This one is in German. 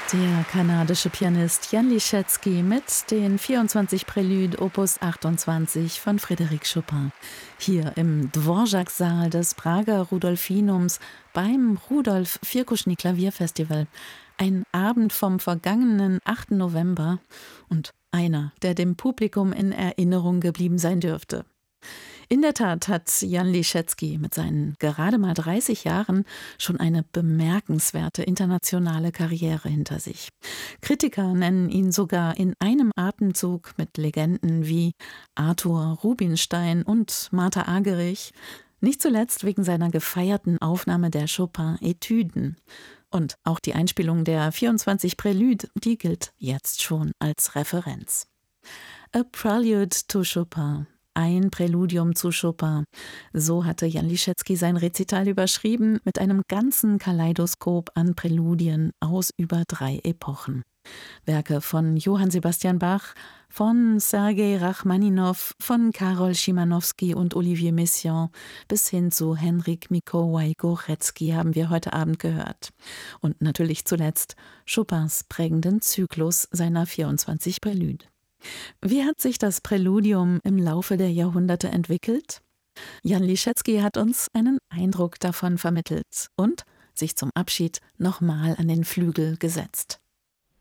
Der kanadische Pianist Jan Liszewski mit den 24 Prälüde Opus 28 von Frédéric Chopin. Hier im Dvorak-Saal des Prager Rudolfinums beim Rudolf Firkuschny Klavierfestival. Ein Abend vom vergangenen 8. November und einer, der dem Publikum in Erinnerung geblieben sein dürfte. In der Tat hat Jan Liszewski mit seinen gerade mal 30 Jahren schon eine bemerkenswerte internationale Karriere hinter sich. Kritiker nennen ihn sogar in einem Atemzug mit Legenden wie Arthur Rubinstein und Martha Argerich, nicht zuletzt wegen seiner gefeierten Aufnahme der Chopin-Etüden. Und auch die Einspielung der 24 Prälüde, die gilt jetzt schon als Referenz. A Prelude to Chopin. Ein Präludium zu Chopin. So hatte Jan Liszewski sein Rezital überschrieben mit einem ganzen Kaleidoskop an Präludien aus über 3 Epochen. Werke von Johann Sebastian Bach, von Sergei Rachmaninow, von Karol Szymanowski und Olivier Messiaen bis hin zu Henryk Mikołaj-Górecki haben wir heute Abend gehört. Und natürlich zuletzt Chopins prägenden Zyklus seiner 24 Prälüde. Wie hat sich das Präludium im Laufe der Jahrhunderte entwickelt? Jan Liszewski hat uns einen Eindruck davon vermittelt und sich zum Abschied nochmal an den Flügel gesetzt.